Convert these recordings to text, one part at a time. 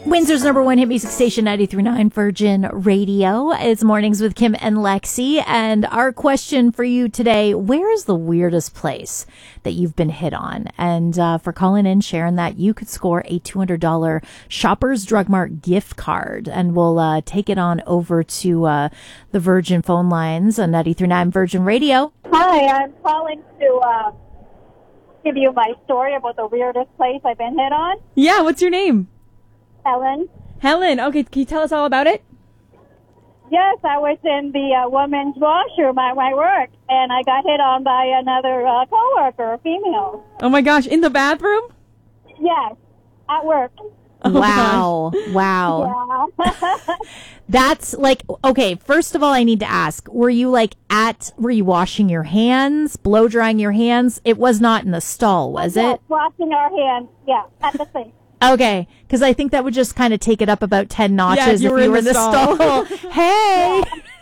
Windsor's number one hit music station, 93.9 Virgin Radio. It's Mornings with Kim and Lexi. And our question for you today, where is the weirdest place that you've been hit on? And for calling in, sharing that, you could score a $200 Shoppers Drug Mart gift card. And we'll take it on over to the Virgin phone lines on 93.9 Virgin Radio. Hi, I'm calling to give you my story about the weirdest place I've been hit on. Yeah, what's your name? Helen, okay, can you tell us all about it? yes, I was in the women's washroom at my work, and I got hit on by another coworker, a female. Oh my gosh, in the bathroom? Yes, at work. Wow. Wow. Yeah. That's like, okay, first of all, I need to ask, were you washing your hands, blow drying your hands? It was not in the stall, was Yes, it? washing our hands, yeah, at the sink. Okay, because I think that would just kind of take it up about 10 notches if if you were in the stall. Hey!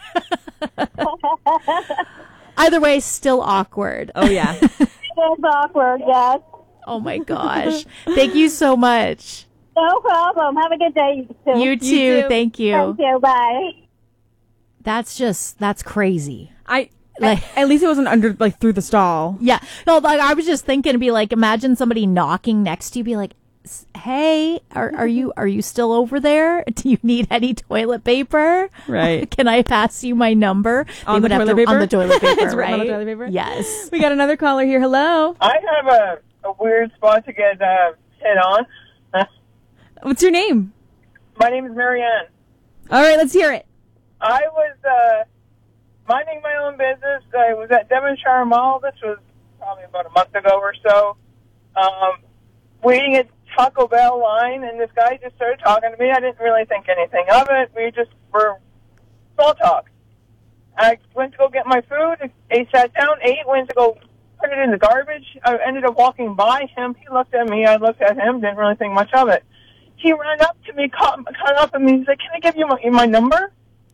Either way, still awkward. Oh, yeah. It is awkward, yes. Oh my gosh. Thank you so much. No problem. Have a good day, you too. You too. too. Thank you. Thank you. Bye. That's crazy. At least it wasn't through the stall. Yeah. No, like I was just thinking to be like, imagine somebody knocking next to you, be like, hey, are you still over there? Do you need any toilet paper? Right. Can I pass you my number? On They the would have toilet paper? On the toilet paper, It's written right? on the toilet paper? Yes. We got another caller here. Hello. I have a weird spot to get hit on. What's your name? My name is Marianne. All right, let's hear it. I was minding my own business. I was at Devonshire Mall. This was probably about a month ago or so. Waiting at Taco Bell line, and this guy just started talking to me. I didn't really think anything of it. We just were small talk. I went to go get my food. He sat down, ate, went to go put it in the garbage. I ended up walking by him. He looked at me. I looked at him. Didn't really think much of it. He ran up to me, caught up at me. He's like, "Can I give you my number?"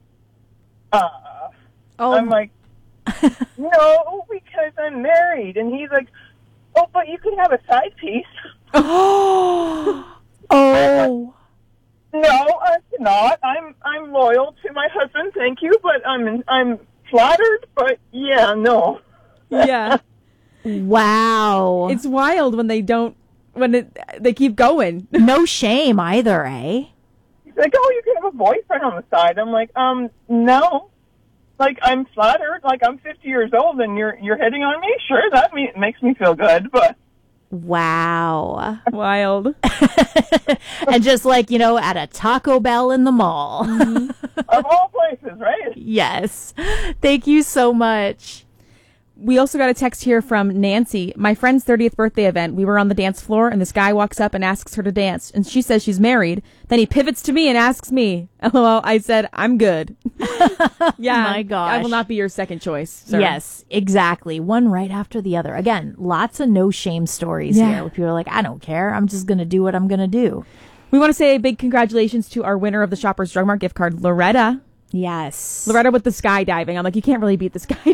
I'm like, "No, because I'm married." And he's like, "Oh, but you could have a side piece." Oh. No, I'm not. I'm loyal to my husband, thank you, but I'm flattered, but yeah, no. Yeah. Wow. It's wild when they keep going. No shame either, eh? He's like, "Oh, you can have a boyfriend on the side." I'm like, no. Like, I'm flattered. Like, I'm 50 years old and you're hitting on me? Sure, that makes me feel good, but... Wow. Wild. And just like, at a Taco Bell in the mall. Of all places, right? Yes. Thank you so much. We also got a text here from Nancy. My friend's 30th birthday event. We were on the dance floor, and this guy walks up and asks her to dance. And she says she's married. Then he pivots to me and asks me. LOL, I said, I'm good. Yeah. My gosh. I will not be your second choice, sir. Yes, exactly. One right after the other. Again, lots of no shame stories here. Where people are like, I don't care. I'm just going to do what I'm going to do. We want to say a big congratulations to our winner of the Shoppers Drug Mart gift card, Loretta. Yes. Loretta with the skydiving. I'm like, you can't really beat the skydiving.